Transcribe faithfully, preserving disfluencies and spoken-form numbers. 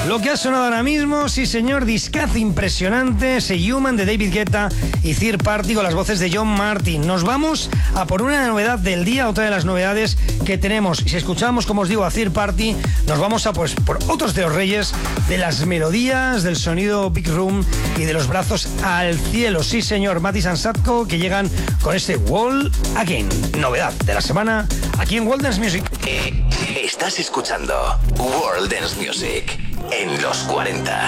Lo que ha sonado ahora mismo, sí señor, discazo impresionante, Say Human de David Guetta y Third Party con las voces de John Martin. Nos vamos a por una novedad del día, otra de las novedades que tenemos. Y si escuchamos, como os digo, a Third Party, nos vamos a pues por otros de los reyes de las melodías, del sonido Big Room y de los brazos al cielo. Sí señor, Mati Sansatko, que llegan con este Wall Again. Novedad de la semana aquí en World Dance Music. Estás escuchando World Dance Music en los cuarenta.